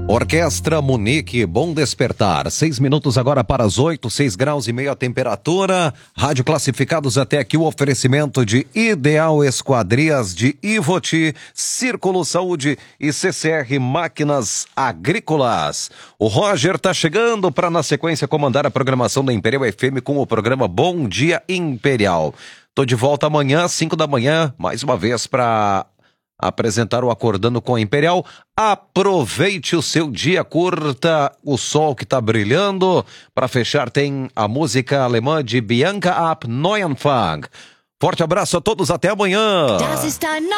Orquestra Munique, bom despertar. 6 minutos agora para as 8, 6 graus e meio a temperatura. Rádio Classificados até aqui, o oferecimento de Ideal Esquadrias de Ivoti, Círculo Saúde e CCR Máquinas Agrícolas. O Roger tá chegando para, na sequência, comandar a programação da Imperial FM com o programa Bom Dia Imperial. Tô de volta amanhã, 5 da manhã, mais uma vez para apresentar o Acordando com a Imperial. Aproveite o seu dia, curta o sol que tá brilhando. Para fechar tem a música alemã de Bianca ab Neuanfang. Forte abraço a todos, até amanhã.